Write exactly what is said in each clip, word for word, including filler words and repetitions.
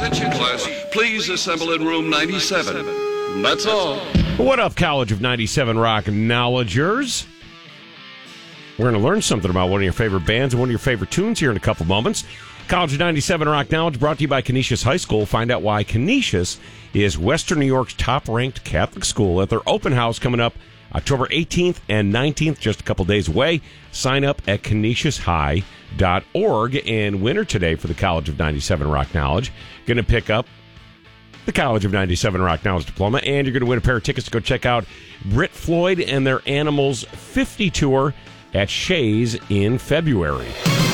Attention class, please assemble in room ninety-seven. That's all. What up, College of ninety-seven Rock knowledgers? We're going to learn something about one of your favorite bands and one of your favorite tunes here in a couple moments. College of ninety-seven Rock Knowledge brought to you by Canisius High School. Find out why Canisius is Western New York's top-ranked Catholic school at their open house coming up October eighteenth and nineteenth, just a couple days away. Sign up at canisius high dot org. And winner today for the College of ninety-seven Rock Knowledge, going to pick up the College of ninety-seven Rock Knowledge diploma, and you're going to win a pair of tickets to go check out Brit Floyd and their Animals fifty tour at Shays in February.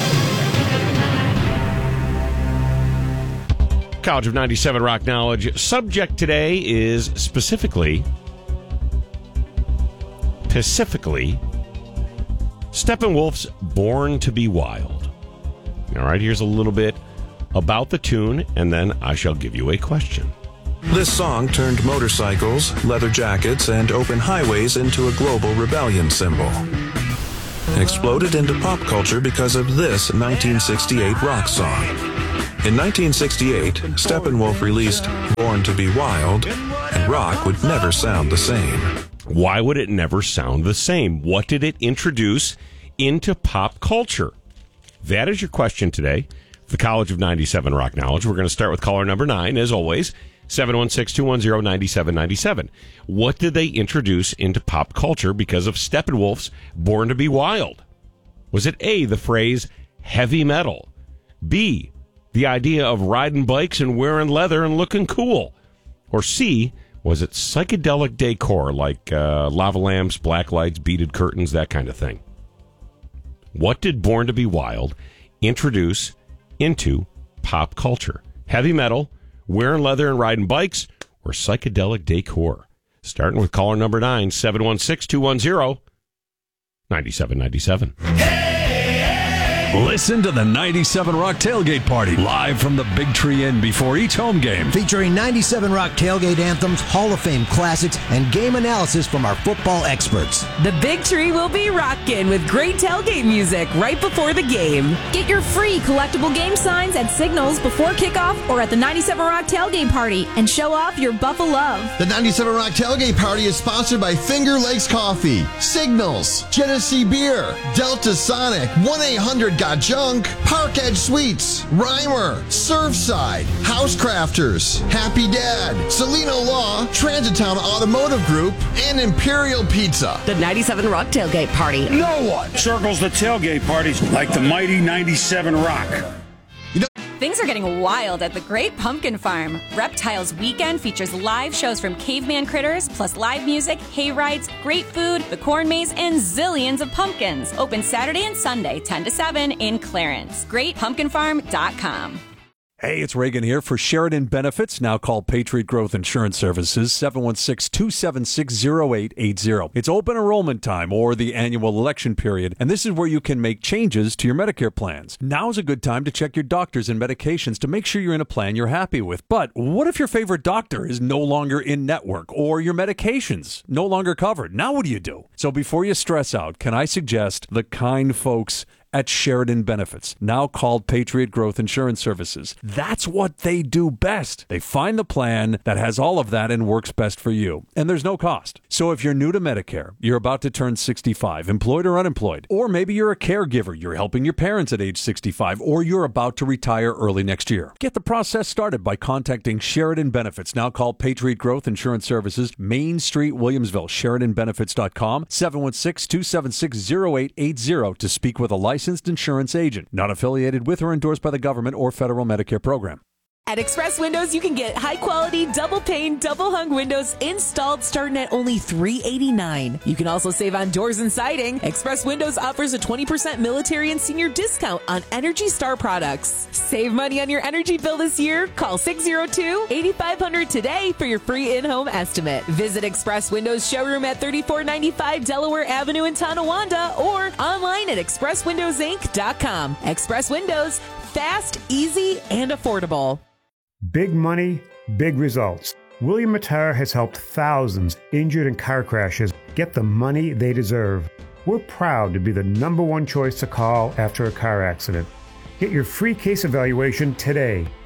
College of ninety-seven Rock Knowledge. Subject today is specifically, specifically, Steppenwolf's Born to be Wild. All right, here's a little bit about the tune, and then I shall give you a question. This song turned motorcycles, leather jackets, and open highways into a global rebellion symbol. Exploded into pop culture because of this nineteen sixty-eight rock song. In nineteen sixty-eight, Steppenwolf released Born to be Wild, and rock would never sound the same. Why would it never sound the same? What did it introduce into pop culture? That is your question today. The College of ninety-seven Rock Knowledge. We're going to start with caller number nine, as always, seven one six, two one zero, nine seven nine seven. What did they introduce into pop culture because of Steppenwolf's Born to be Wild? Was it A, the phrase heavy metal? B, the idea of riding bikes and wearing leather and looking cool? Or C, was it psychedelic decor like uh, lava lamps, black lights, beaded curtains, that kind of thing? What did Born to be Wild introduce into pop culture? Heavy metal, wearing leather and riding bikes, or psychedelic decor? Starting with caller number nine, seven one six, two one zero, nine seven nine seven. Listen to the ninety-seven Rock Tailgate Party live from the Big Tree Inn before each home game. Featuring ninety-seven Rock tailgate anthems, Hall of Fame classics, and game analysis from our football experts. The Big Tree will be rocking with great tailgate music right before the game. Get your free collectible game signs at Signals before kickoff or at the ninety-seven Rock Tailgate Party and show off your Buffalo love. The ninety-seven Rock Tailgate Party is sponsored by Finger Lakes Coffee, Signals, Genesee Beer, Delta Sonic, one eight hundred Got Junk, Park Edge Sweets, Reimer, Surfside, Housecrafters, Happy Dad, Salino Law, Transitown Automotive Group, and Imperial Pizza. The ninety-seven Rock Tailgate Party. No one circles the tailgate parties like the mighty ninety-seven Rock. Things are getting wild at the Great Pumpkin Farm. Reptiles Weekend features live shows from caveman critters, plus live music, hay rides, great food, the corn maze, and zillions of pumpkins. Open Saturday and Sunday, ten to seven in Clarence. great pumpkin farm dot com. Hey, it's Reagan here for Sheridan Benefits, now called Patriot Growth Insurance Services, seven one six, two seven six, zero eight eight zero. It's open enrollment time or the annual election period, and this is where you can make changes to your Medicare plans. Now's a good time to check your doctors and medications to make sure you're in a plan you're happy with. But what if your favorite doctor is no longer in network or your medications no longer covered? Now what do you do? So before you stress out, can I suggest the kind folks at Sheridan Benefits, now called Patriot Growth Insurance Services? That's what they do best. They find the plan that has all of that and works best for you. And there's no cost. So if you're new to Medicare, you're about to turn sixty-five, employed or unemployed, or maybe you're a caregiver, you're helping your parents at age sixty-five, or you're about to retire early next year, get the process started by contacting Sheridan Benefits, now called Patriot Growth Insurance Services, Main Street, Williamsville, sheridan benefits dot com, seven one six, two seven six, zero eight eight zero to speak with a licensed licensed insurance agent, not affiliated with or endorsed by the government or federal Medicare program. At Express Windows, you can get high-quality, double-pane, double-hung windows installed starting at only three hundred eighty-nine dollars. You can also save on doors and siding. Express Windows offers a twenty percent military and senior discount on Energy Star products. Save money on your energy bill this year. Call six oh two, eight five zero zero today for your free in-home estimate. Visit Express Windows showroom at thirty-four ninety-five Delaware Avenue in Tonawanda or online at express windows inc dot com. Express Windows, fast, easy, and affordable. Big money, big results. William Matar has helped thousands injured in car crashes get the money they deserve. We're proud to be the number one choice to call after a car accident. Get your free case evaluation today.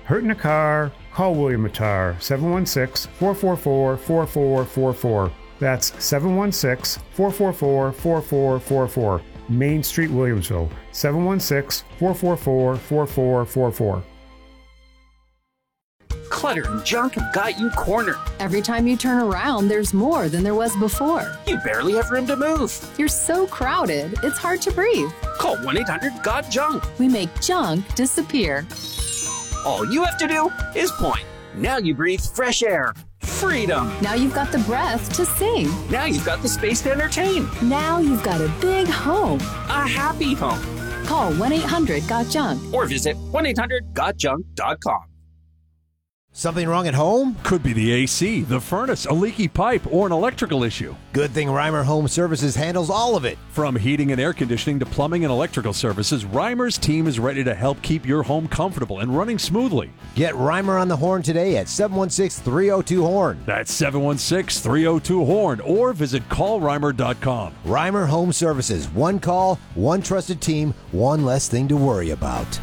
Hurt in a car? Call William Matar, seven one six, four four four, four four four four. That's seven one six, four four four, four four four four. Main Street, Williamsville, seven one six, four four four, four four four four. Clutter and junk have got you cornered. Every time you turn around, there's more than there was before. You barely have room to move. You're so crowded, it's hard to breathe. Call one eight hundred got junk. We make junk disappear. All you have to do is point. Now you breathe fresh air. Freedom. Now you've got the breath to sing. Now you've got the space to entertain. Now you've got a big home. A happy home. Call one eight hundred got junk. Or visit one eight hundred got junk dot com. Something wrong at home? Could be the A C, the furnace, a leaky pipe, or an electrical issue. Good thing Reimer Home Services handles all of it. From heating and air conditioning to plumbing and electrical services, Reimer's team is ready to help keep your home comfortable and running smoothly. Get Reimer on the horn today at seven one six, three oh two, horn. That's seven one six, three oh two, horn, or visit call reimer dot com. Reimer Home Services. One call, one trusted team, one less thing to worry about.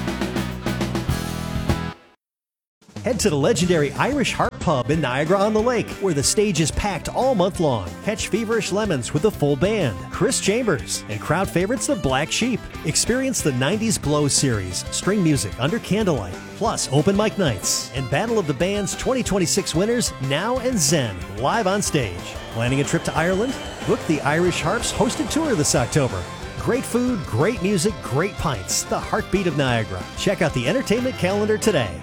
Head to the legendary Irish Harp Pub in Niagara-on-the-Lake, where the stage is packed all month long. Catch Feverish Lemons with a full band, Chris Chambers, and crowd favorites the Black Sheep. Experience the nineties Glow series, string music under candlelight, plus open mic nights, and Battle of the Bands twenty twenty-six winners Now and Zen live on stage. Planning a trip to Ireland? Book the Irish Harps hosted tour this October. Great food, great music, great pints. The heartbeat of Niagara. Check out the entertainment calendar today.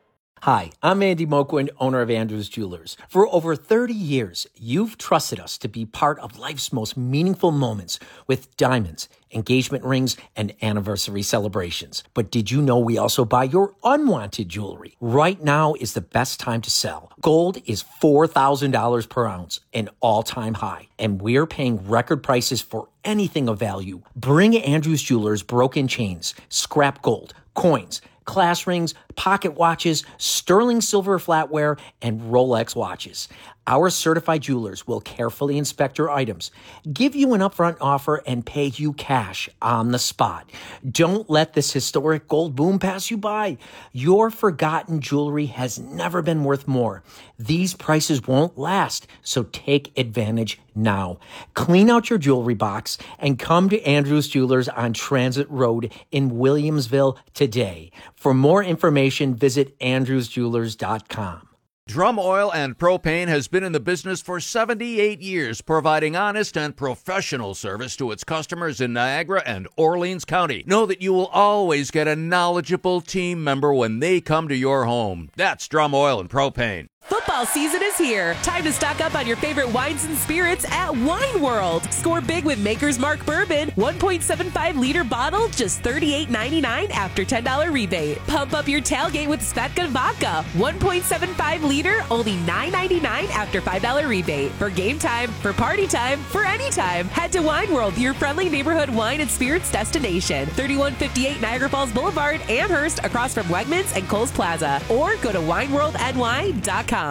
Hi, I'm Andy Moquin, owner of Andrews Jewelers. For over thirty years, you've trusted us to be part of life's most meaningful moments with diamonds, engagement rings, and anniversary celebrations. But did you know we also buy your unwanted jewelry? Right now is the best time to sell. Gold is four thousand dollars per ounce, an all-time high, and we're paying record prices for anything of value. Bring Andrews Jewelers broken chains, scrap gold, coins, class rings, pocket watches, sterling silver flatware, and Rolex watches. Our certified jewelers will carefully inspect your items, give you an upfront offer, and pay you cash on the spot. Don't let this historic gold boom pass you by. Your forgotten jewelry has never been worth more. These prices won't last, so take advantage now. Clean out your jewelry box and come to Andrews Jewelers on Transit Road in Williamsville today. For more information, visit andrews jewelers dot com. Drum Oil and Propane has been in the business for seventy-eight years, providing honest and professional service to its customers in Niagara and Orleans County. Know that you will always get a knowledgeable team member when they come to your home. That's Drum Oil and Propane. Football season is here. Time to stock up on your favorite wines and spirits at Wine World. Score big with Maker's Mark Bourbon, one point seven five liter bottle, just thirty-eight ninety-nine after ten dollars rebate. Pump up your tailgate with Svedka Vodka, one point seven five liter, only nine ninety-nine after five dollars rebate. For game time, for party time, for any time, head to Wine World, your friendly neighborhood wine and spirits destination. thirty-one fifty-eight Niagara Falls Boulevard, Amherst, across from Wegmans and Kohl's Plaza. Or go to wine world n y dot com.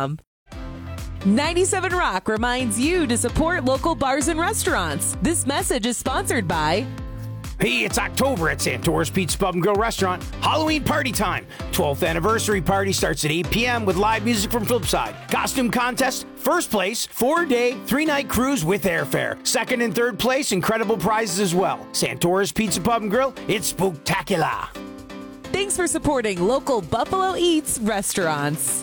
ninety-seven Rock reminds you to support local bars and restaurants. This message is sponsored by... Hey, it's October at Santora's Pizza Pub and Grill Restaurant. Halloween party time. twelfth anniversary party starts at eight p.m. with live music from Flipside. Costume contest, first place, four-day, three-night cruise with airfare. Second and third place, incredible prizes as well. Santora's Pizza Pub and Grill, it's spooktacular. Thanks for supporting local Buffalo Eats restaurants.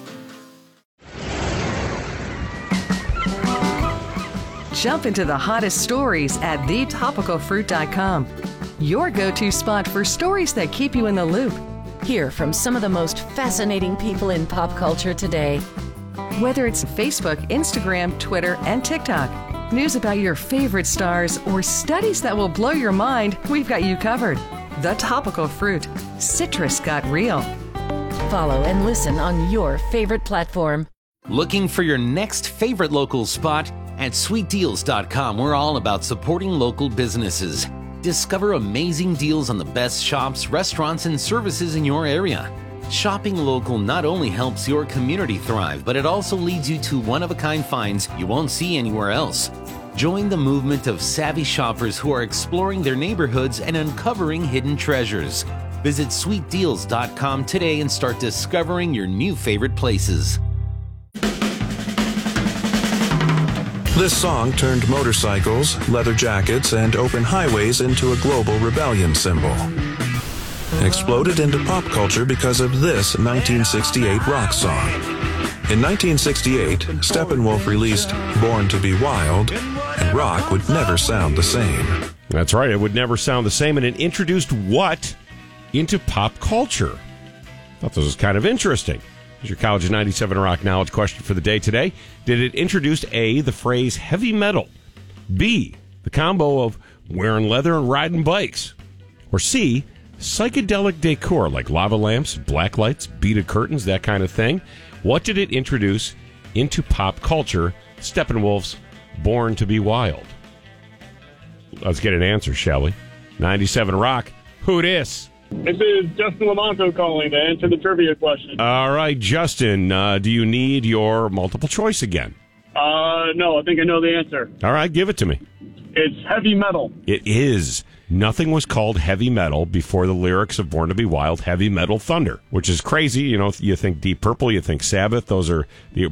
Jump into the hottest stories at the topical fruit dot com. Your go-to spot for stories that keep you in the loop. Hear from some of the most fascinating people in pop culture today. Whether it's Facebook, Instagram, Twitter, and TikTok, news about your favorite stars, or studies that will blow your mind, we've got you covered. The Topical Fruit. Citrus got real. Follow and listen on your favorite platform. Looking for your next favorite local spot? At sweet deals dot com, we're all about supporting local businesses. Discover amazing deals on the best shops, restaurants, and services in your area. Shopping local not only helps your community thrive, but it also leads you to one-of-a-kind finds you won't see anywhere else. Join the movement of savvy shoppers who are exploring their neighborhoods and uncovering hidden treasures. Visit sweet deals dot com today and start discovering your new favorite places. This song turned motorcycles, leather jackets, and open highways into a global rebellion symbol. Exploded into pop culture because of this nineteen sixty-eight rock song. In nineteen sixty-eight, Steppenwolf released Born to Be Wild, and rock would never sound the same. That's right, it would never sound the same, and it introduced what into pop culture? I thought this was kind of interesting. Here's your College of ninety-seven Rock Knowledge question for the day today. Did it introduce A, the phrase heavy metal, B, the combo of wearing leather and riding bikes, or C, psychedelic decor like lava lamps, black lights, beaded curtains, that kind of thing? What did it introduce into pop culture? Steppenwolf's Born to Be Wild. Let's get an answer, shall we? ninety-seven Rock, who dis? This is Justin Lamonto calling to answer the trivia question. All right, Justin, uh, do you need your multiple choice again? Uh, no, I think I know the answer. All right, give it to me. It's heavy metal. It is. Nothing was called heavy metal before the lyrics of Born to Be Wild, Heavy Metal Thunder, which is crazy. You know, you think Deep Purple, you think Sabbath. Those are the